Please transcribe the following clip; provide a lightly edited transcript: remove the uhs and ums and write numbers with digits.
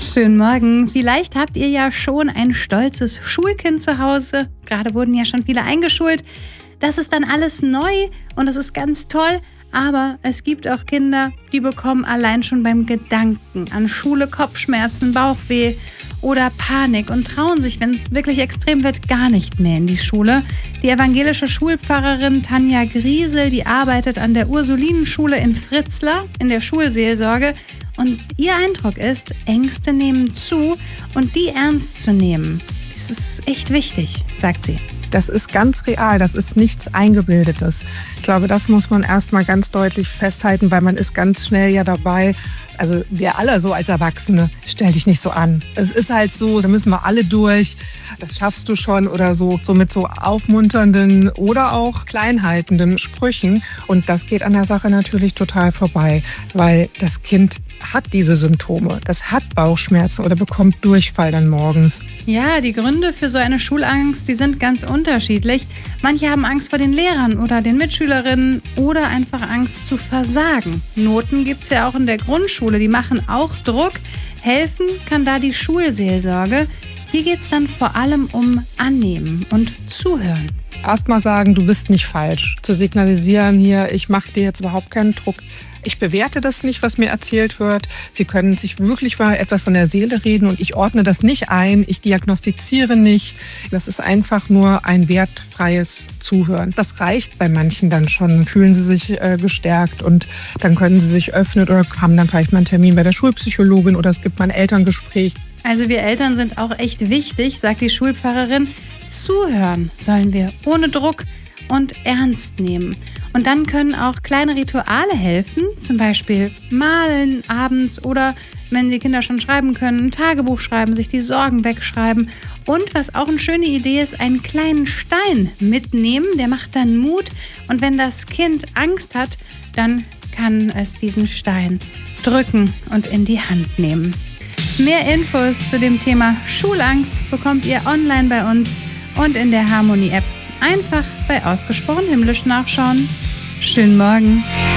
Schönen Morgen. Vielleicht habt ihr ja schon ein stolzes Schulkind zu Hause. Gerade wurden ja schon viele eingeschult. Das ist dann alles neu und das ist ganz toll. Aber es gibt auch Kinder, die bekommen allein schon beim Gedanken an Schule Kopfschmerzen, Bauchweh oder Panik und trauen sich, wenn es wirklich extrem wird, gar nicht mehr in die Schule. Die evangelische Schulpfarrerin Tanja Griesel, die arbeitet an der Ursulinenschule in Fritzlar in der Schulseelsorge. Und ihr Eindruck ist, Ängste nehmen zu und die ernst zu nehmen, das ist echt wichtig, sagt sie. Das ist ganz real, das ist nichts Eingebildetes. Ich glaube, das muss man erstmal ganz deutlich festhalten, weil man ist ganz schnell ja dabei. Also wir alle so als Erwachsene, stell dich nicht so an. Es ist halt so, da müssen wir alle durch, das schaffst du schon oder so mit so aufmunternden oder auch kleinhaltenden Sprüchen. Und das geht an der Sache natürlich total vorbei, weil das Kind hat diese Symptome. Das hat Bauchschmerzen oder bekommt Durchfall dann morgens. Ja, die Gründe für so eine Schulangst, die sind ganz unterschiedlich. Manche haben Angst vor den Lehrern oder den Mitschülerinnen oder einfach Angst zu versagen. Noten gibt es ja auch in der Grundschule, die machen auch Druck. Helfen kann da die Schulseelsorge. Hier geht es dann vor allem um Annehmen und Zuhören. Erstmal sagen, du bist nicht falsch. Zu signalisieren hier, ich mache dir jetzt überhaupt keinen Druck. Ich bewerte das nicht, was mir erzählt wird. Sie können sich wirklich mal etwas von der Seele reden und ich ordne das nicht ein. Ich diagnostiziere nicht. Das ist einfach nur ein wertfreies Zuhören. Das reicht bei manchen dann schon. Fühlen sie sich gestärkt und dann können sie sich öffnen oder haben dann vielleicht mal einen Termin bei der Schulpsychologin oder es gibt mal ein Elterngespräch. Also wir Eltern sind auch echt wichtig, sagt die Schulpfarrerin. Zuhören sollen wir ohne Druck und ernst nehmen. Und dann können auch kleine Rituale helfen, zum Beispiel malen abends oder, wenn die Kinder schon schreiben können, ein Tagebuch schreiben, sich die Sorgen wegschreiben. Und was auch eine schöne Idee ist, einen kleinen Stein mitnehmen, der macht dann Mut. Und wenn das Kind Angst hat, dann kann es diesen Stein drücken und in die Hand nehmen. Mehr Infos zu dem Thema Schulangst bekommt ihr online bei uns und in der Harmonie-App. Einfach bei Ausgesprochen Himmlisch nachschauen. Schönen Morgen.